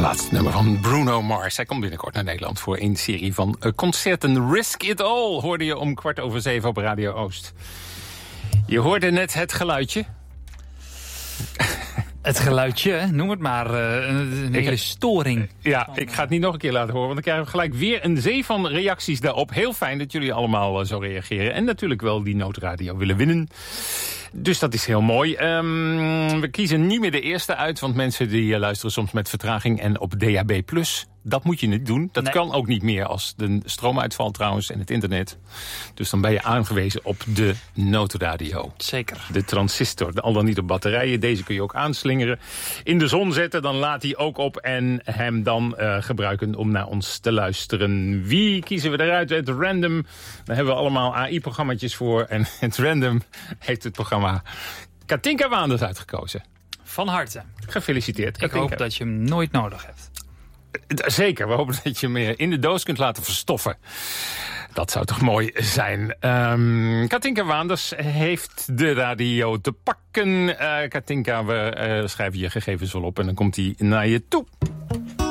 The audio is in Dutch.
Laatste nummer van Bruno Mars. Hij komt binnenkort naar Nederland voor een serie van concerten. Risk It All hoorde je om 7:15 op Radio Oost. Je hoorde net het geluidje. Het geluidje, noem het maar, een hele storing. Ja, ik ga het niet nog een keer laten horen, want dan krijgen we gelijk weer een zee van reacties daarop. Heel fijn dat jullie allemaal zo reageren. En natuurlijk wel die noodradio willen winnen. Dus dat is heel mooi. We kiezen niet meer de eerste uit, want mensen die luisteren soms met vertraging. En op DHB+, dat moet je niet doen. Dat kan ook niet meer als de stroom uitvalt trouwens en het internet. Dus dan ben je aangewezen op de noodradio. Zeker. De transistor, al dan niet op batterijen. Deze kun je ook aanslingeren. In de zon zetten, dan laat hij ook op. En hem dan gebruiken om naar ons te luisteren. Wie kiezen we eruit? Het random. Daar hebben we allemaal AI-programmaatjes voor. En het random heeft het programma Katinka Waanders uitgekozen. Van harte. Gefeliciteerd, Katinka. Ik hoop dat je hem nooit nodig hebt. Zeker, we hopen dat je hem in de doos kunt laten verstoffen. Dat zou toch mooi zijn. Katinka Waanders heeft de radio te pakken. Katinka, we schrijven je gegevens wel op en dan komt hij naar je toe.